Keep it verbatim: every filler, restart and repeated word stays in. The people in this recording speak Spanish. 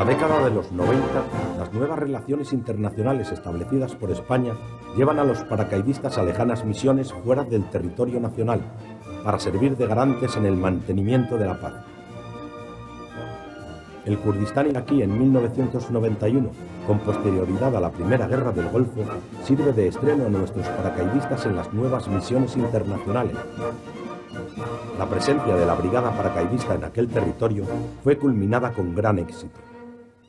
década de los noventa, las nuevas relaciones internacionales establecidas por España llevan a los paracaidistas a lejanas misiones fuera del territorio nacional, para servir de garantes en el mantenimiento de la paz. El Kurdistán iraquí en mil novecientos noventa y uno, con posterioridad a la Primera Guerra del Golfo, sirve de estreno a nuestros paracaidistas en las nuevas misiones internacionales. La presencia de la Brigada Paracaidista en aquel territorio fue culminada con gran éxito.